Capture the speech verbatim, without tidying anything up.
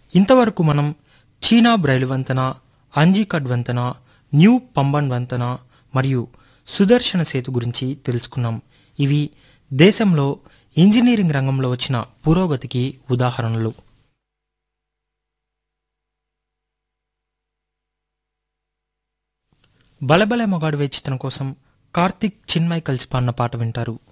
ఇంతవరకు మనం చీనా బ్రైలు వంతెన, అంజీకడ్ వంతెన, న్యూ పంబన్ వంతెన మరియు సుదర్శన సేతు గురించి తెలుసుకున్నాం. ఇవి దేశంలో ఇంజనీరింగ్ రంగంలో వచ్చిన పురోగతికి ఉదాహరణలు. బలబలే మొగాడు చిత్రం కోసం కార్తిక్, చిన్మయ్ కలిసి పాడిన పాట వింటారు.